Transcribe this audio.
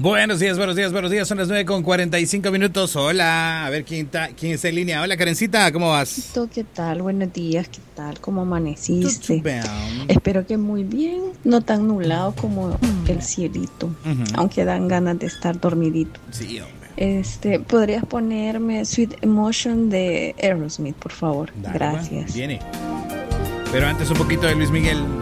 Buenos días, buenos días, buenos días. Son las 9:45. Hola, a ver quién está en línea. Hola, Karencita, ¿cómo vas? ¿Qué tal? Buenos días, ¿qué tal? ¿Cómo amaneciste? Espero que muy bien, no tan nublado como el cielito, aunque dan ganas de estar dormidito. Sí, hombre. ¿Podrías ponerme Sweet Emotion de Aerosmith, por favor? Dale, gracias. Viene. Pero antes un poquito de Luis Miguel.